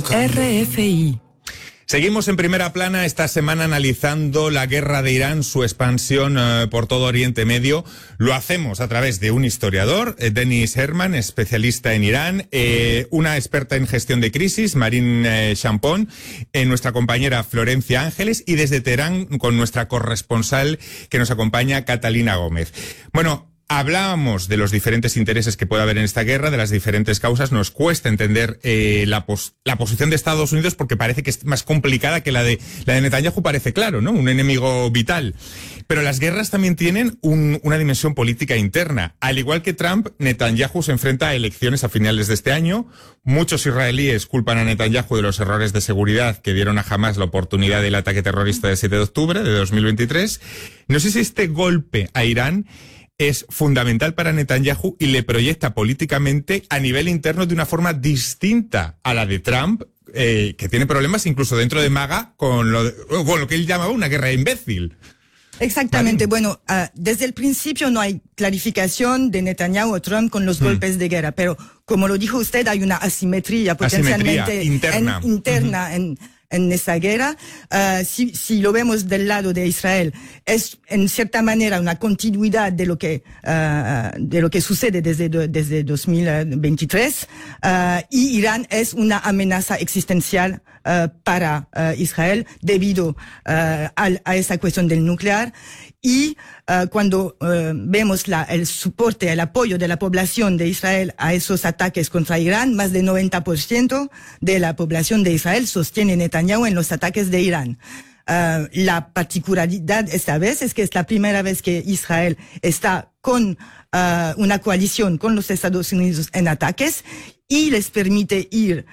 RFI. Seguimos en primera plana esta semana analizando la guerra de Irán, su expansión por todo Oriente Medio. Lo hacemos a través de un historiador, Denis Herman, especialista en Irán, una experta en gestión de crisis, Marine Champon, nuestra compañera Florencia Ángeles y desde Teherán con nuestra corresponsal que nos acompaña, Catalina Gómez. Bueno, hablábamos de los diferentes intereses que puede haber en esta guerra, de las diferentes causas. Nos cuesta entender la posición de Estados Unidos porque parece que es más complicada que la de Netanyahu, parece claro, ¿no? Un enemigo vital. Pero las guerras también tienen una dimensión política interna. Al igual que Trump, Netanyahu se enfrenta a elecciones a finales de este año. Muchos israelíes culpan a Netanyahu de los errores de seguridad que dieron a Hamas la oportunidad del ataque terrorista del 7 de octubre de 2023. No sé si este golpe a Irán es fundamental para Netanyahu y le proyecta políticamente a nivel interno de una forma distinta a la de Trump, que tiene problemas incluso dentro de MAGA con lo que él llamaba una guerra imbécil. Exactamente. Bueno, desde el principio no hay clarificación de Netanyahu o Trump con los golpes de guerra, pero como lo dijo usted, hay una asimetría potencialmente interna en esa guerra. Si lo vemos del lado de Israel, es en cierta manera una continuidad de lo que sucede desde 2023, y Irán es una amenaza existencial para Israel debido a esa cuestión del nuclear. Y cuando vemos el soporte, el apoyo de la población de Israel a esos ataques contra Irán, más del 90% de la población de Israel sostiene Netanyahu en los ataques de Irán. La particularidad esta vez es que es la primera vez que Israel está con una coalición con los Estados Unidos en ataques y les permite ir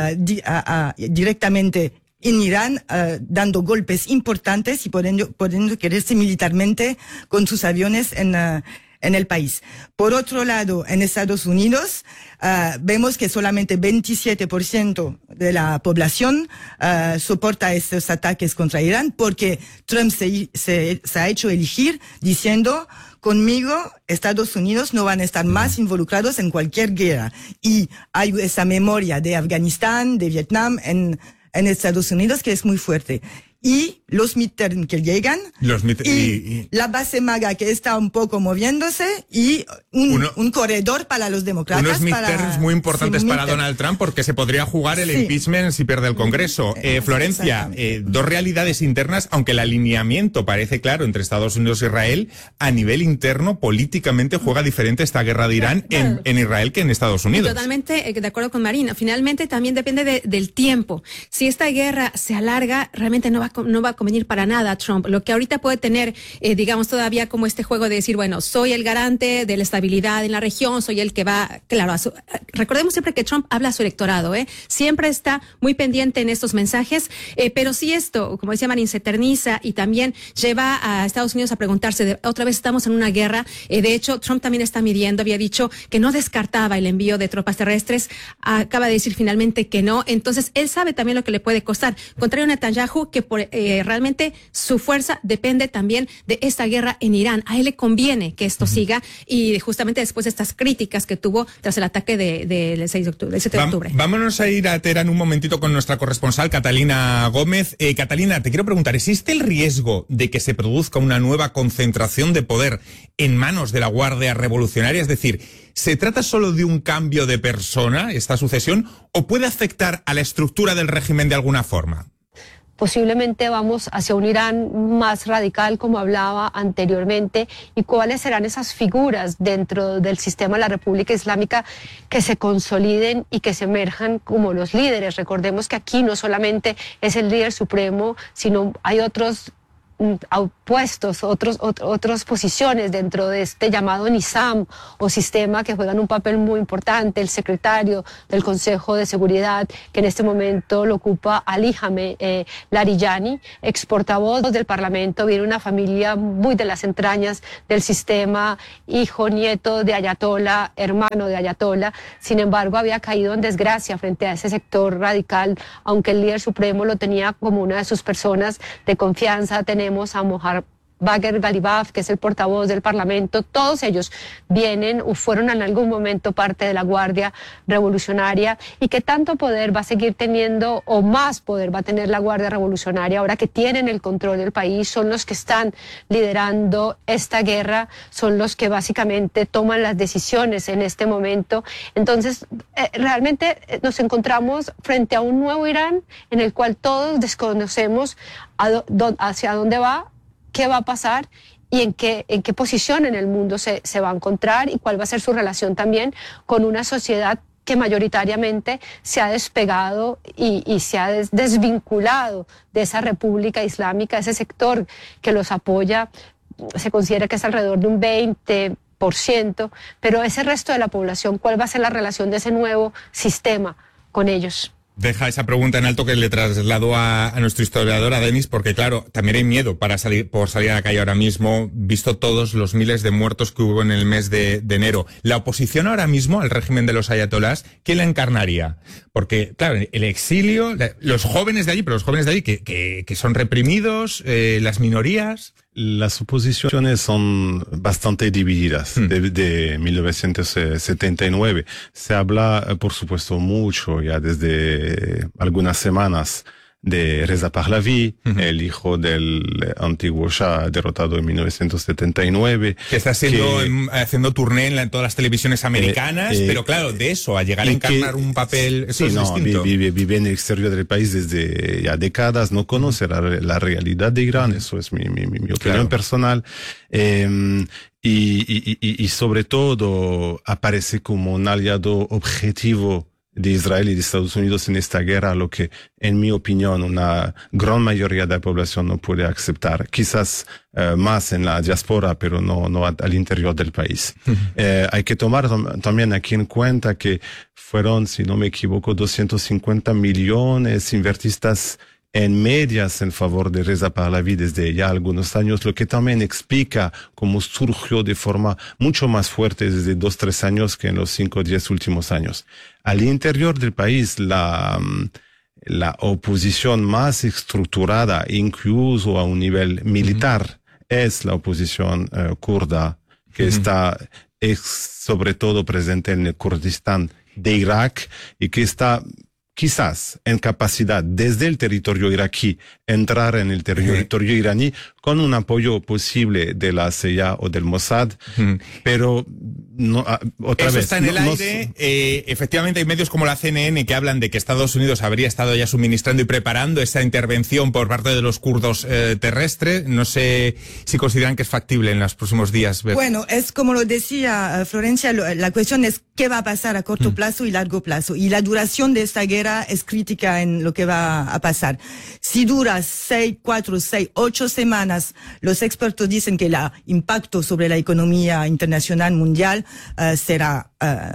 directamente en Irán, dando golpes importantes y pudiendo quererse militarmente con sus aviones en el país. Por otro lado, en Estados Unidos, vemos que solamente 27% de la población soporta estos ataques contra Irán porque Trump se ha hecho elegir diciendo: conmigo, Estados Unidos no van a estar más involucrados en cualquier guerra. Y hay esa memoria de Afganistán, de Vietnam en Estados Unidos que es muy fuerte. Y los midterms que llegan, la base MAGA que está un poco moviéndose y un corredor para los demócratas. Unos midterms muy importantes para Donald Trump porque se podría jugar el impeachment si pierde el Congreso. Florencia, dos realidades internas, aunque el alineamiento parece claro entre Estados Unidos e Israel, a nivel interno, políticamente juega diferente esta guerra de Irán en Israel que en Estados Unidos. Totalmente de acuerdo con Marina. Finalmente también depende del tiempo. Si esta guerra se alarga, realmente no va a convenir para nada a Trump. Lo que ahorita puede tener, digamos, todavía como este juego de decir, bueno, soy el garante de la estabilidad en la región, soy el que va, claro, recordemos siempre que Trump habla a su electorado, siempre está muy pendiente en estos mensajes, pero si esto, como decía Marín, se eterniza y también lleva a Estados Unidos a preguntarse, otra vez estamos en una guerra. De hecho, Trump también está midiendo, había dicho que no descartaba el envío de tropas terrestres, acaba de decir finalmente que no, entonces él sabe también lo que le puede costar. Contrario a Netanyahu, que realmente su fuerza depende también de esta guerra en Irán. A él le conviene que esto siga y justamente después de estas críticas que tuvo tras el ataque del 7 de octubre. Vámonos a ir a Teherán un momentito con nuestra corresponsal Catalina Gómez. Catalina, te quiero preguntar, ¿existe el riesgo de que se produzca una nueva concentración de poder en manos de la Guardia Revolucionaria? Es decir, ¿se trata solo de un cambio de persona, esta sucesión, o puede afectar a la estructura del régimen de alguna forma? Posiblemente vamos hacia un Irán más radical, como hablaba anteriormente, y cuáles serán esas figuras dentro del sistema de la República Islámica que se consoliden y que se emerjan como los líderes. Recordemos que aquí no solamente es el líder supremo, sino hay otros puestos, otras posiciones dentro de este llamado Nizam o sistema que juegan un papel muy importante. El secretario del Consejo de Seguridad, que en este momento lo ocupa Ali Larijani, ex portavoz del Parlamento, viene una familia muy de las entrañas del sistema, hijo, nieto de Ayatollah, hermano de Ayatollah. Sin embargo, había caído en desgracia frente a ese sector radical, aunque el líder supremo lo tenía como una de sus personas de confianza. Tenemos a Bagher Ghalibaf, que es el portavoz del Parlamento, todos ellos vienen o fueron en algún momento parte de la Guardia Revolucionaria, y que tanto poder va a seguir teniendo o más poder va a tener la Guardia Revolucionaria ahora que tienen el control del país, son los que están liderando esta guerra, son los que básicamente toman las decisiones en este momento. Entonces, realmente nos encontramos frente a un nuevo Irán en el cual todos desconocemos hacia dónde va, qué va a pasar y en qué posición en el mundo se va a encontrar, y cuál va a ser su relación también con una sociedad que mayoritariamente se ha despegado y se ha desvinculado de esa República Islámica, ese sector que los apoya. Se considera que es alrededor de un 20%, pero ese resto de la población, ¿cuál va a ser la relación de ese nuevo sistema con ellos? Deja esa pregunta en alto que le trasladó a nuestro historiador, a Denis, porque claro, también hay miedo por salir a la calle ahora mismo, visto todos los miles de muertos que hubo en el mes de enero. La oposición ahora mismo al régimen de los ayatolás, ¿quién la encarnaría? Porque, claro, el exilio, los jóvenes de allí, pero los jóvenes de allí que son reprimidos, las minorías. Las oposiciones son bastante divididas desde 1979. Se habla, por supuesto, mucho ya desde algunas semanas de Reza Pahlavi, el hijo del antiguo Shah derrotado en 1979. Que está haciendo turné en todas las televisiones americanas, pero claro, de eso a llegar a encarnar un papel, eso es distinto. Vive en el exterior del país desde ya décadas, no conoce la realidad de Irán, eso es mi opinión personal. Y sobre todo aparece como un aliado objetivo de Israel y de Estados Unidos en esta guerra, lo que, en mi opinión, una gran mayoría de la población no puede aceptar. Quizás más en la diáspora, pero no al interior del país. Hay que tomar también aquí en cuenta que fueron, si no me equivoco, 250 millones invertistas en medias en favor de Reza Pahlavi desde ya algunos años, lo que también explica cómo surgió de forma mucho más fuerte desde 2-3 años que en los 5 o 10 últimos años. Al interior del país, la oposición más estructurada, incluso a un nivel militar, es la oposición kurda, que está sobre todo presente en el Kurdistán de Irak y que está quizás en capacidad desde el territorio iraquí entrar en el territorio iraní con un apoyo posible de la CIA o del Mossad, pero no, otra Eso vez. Está en el aire. Efectivamente hay medios como la CNN que hablan de que Estados Unidos habría estado ya suministrando y preparando esa intervención por parte de los kurdos terrestres. No sé si consideran que es factible en los próximos días. Bueno, es como lo decía Florencia, la cuestión es qué va a pasar a corto plazo y largo plazo. Y la duración de esta guerra es crítica en lo que va a pasar. Si dura 4, 6, 8 semanas, los expertos dicen que el impacto sobre la economía internacional mundial será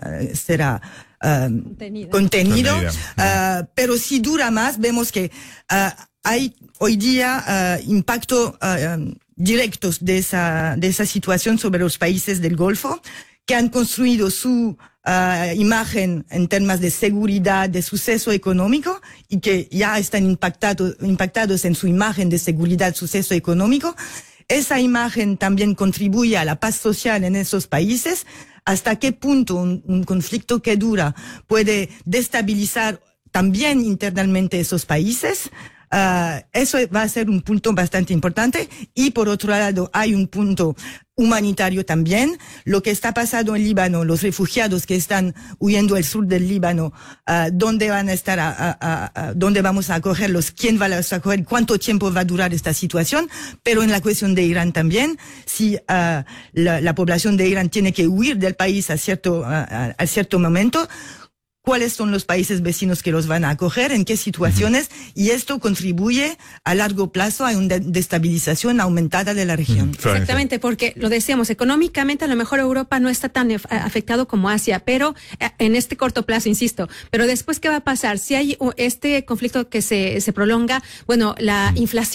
contenido. Pero si dura más, vemos que hay hoy día impacto directos de esa situación sobre los países del Golfo, que han construido su imagen en temas de seguridad, de suceso económico, y que ya están impactados en su imagen de seguridad, suceso económico. Esa imagen también contribuye a la paz social en esos países. ¿Hasta qué punto un conflicto que dura puede destabilizar también internamente esos países? Eso va a ser un punto bastante importante. Y por otro lado, hay un punto humanitario también. Lo que está pasando en Líbano, los refugiados que están huyendo al sur del Líbano, dónde van a estar, dónde vamos a acogerlos, quién va a acoger, cuánto tiempo va a durar esta situación. Pero en la cuestión de Irán también, si la población de Irán tiene que huir del país a cierto momento, cuáles son los países vecinos que los van a acoger, en qué situaciones, y esto contribuye a largo plazo a una destabilización aumentada de la región. Exactamente, porque lo decíamos, económicamente a lo mejor Europa no está tan afectado como Asia, pero en este corto plazo, insisto, pero después, ¿qué va a pasar? Si hay este conflicto que se prolonga, bueno, la inflación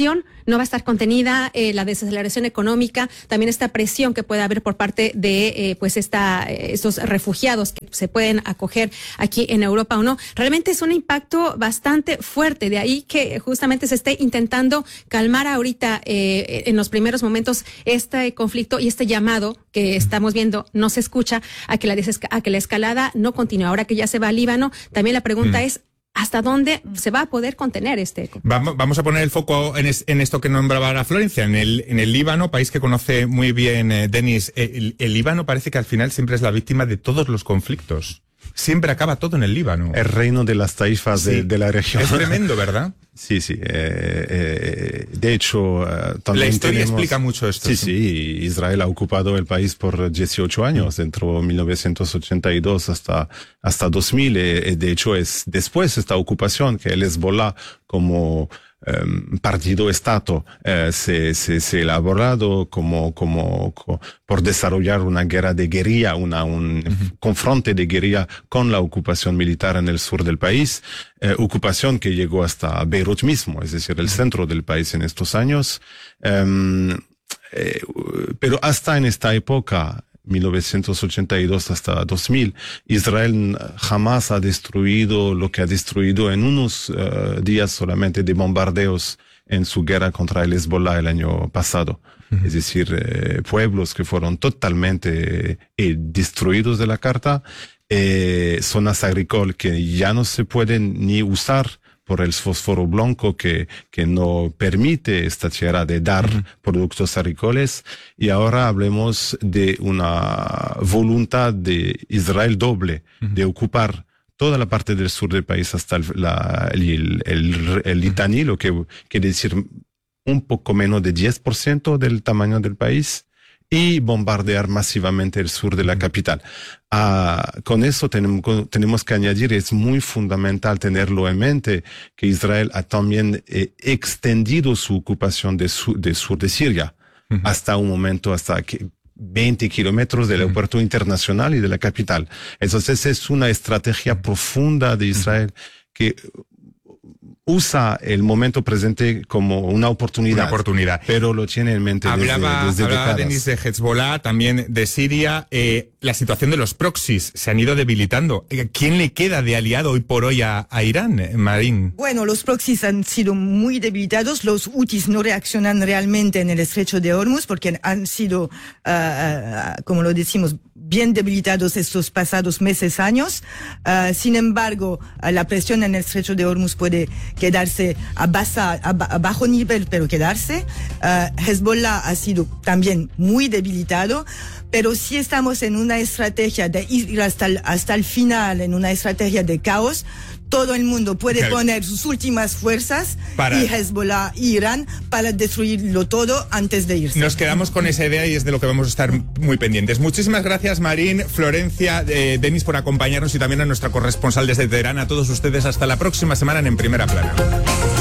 no va a estar contenida, la desaceleración económica, también esta presión que puede haber por parte de estos refugiados que se pueden acoger aquí en Europa o no. Realmente es un impacto bastante fuerte, de ahí que justamente se esté intentando calmar ahorita en los primeros momentos este conflicto y este llamado que estamos viendo no se escucha a que la escalada no continúe. Ahora que ya se va al Líbano, también la pregunta es ¿hasta dónde se va a poder contener este? Vamos a poner el foco en esto que nombraba la Florencia, en el Líbano, país que conoce muy bien Denis. El Líbano parece que al final siempre es la víctima de todos los conflictos. Siempre acaba todo en el Líbano. El reino de las taifas de la región. Es tremendo, ¿verdad? Sí. De hecho, también la historia explica mucho esto. Sí. Israel ha ocupado el país por 18 años, entre 1982 hasta 2000. De hecho, es después de esta ocupación que el Hezbollah, como partido-estado, se ha elaborado como por desarrollar una guerra de guerrilla, un confronte de guerrilla con la ocupación militar en el sur del país, ocupación que llegó hasta Beirut mismo, es decir, el centro del país en estos años. Pero hasta en esta época, 1982 hasta 2000, Israel jamás ha destruido lo que ha destruido en unos días solamente de bombardeos en su guerra contra el Hezbollah el año pasado. Es decir, pueblos que fueron totalmente destruidos de la carta, zonas agrícolas que ya no se pueden ni usar por el fósforo blanco que no permite esta tierra de dar productos agrícolas. Y ahora hablemos de una voluntad de Israel doble de ocupar toda la parte del sur del país hasta el Litani, lo que quiere decir un poco menos de 10% del tamaño del país, y bombardear masivamente el sur de la capital. Con eso tenemos que añadir, es muy fundamental tenerlo en mente, que Israel ha también extendido su ocupación del sur de Siria hasta un momento, hasta 20 kilómetros del aeropuerto internacional y de la capital. Entonces es una estrategia profunda de Israel que usa el momento presente como una oportunidad. Pero lo tiene en mente desde hablaba Denis de Hezbollah, también de Siria. La situación de los proxies se han ido debilitando. ¿Quién le queda de aliado hoy por hoy a Irán, Marín? Bueno, los proxies han sido muy debilitados. Los Houthis no reaccionan realmente en el estrecho de Hormuz porque han sido, como lo decimos, bien debilitados estos pasados meses, años. Sin embargo, la presión en el estrecho de Hormuz puede quedarse a bajo nivel, pero quedarse. Hezbollah ha sido también muy debilitado, pero si estamos en una estrategia de ir hasta el final, en una estrategia de caos, todo el mundo puede poner sus últimas fuerzas y Hezbollah y Irán para destruirlo todo antes de irse. Nos quedamos con esa idea y es de lo que vamos a estar muy pendientes. Muchísimas gracias, Marín, Florencia, Denis, por acompañarnos, y también a nuestra corresponsal desde Teherán. A todos ustedes, hasta la próxima semana en Primera Plana.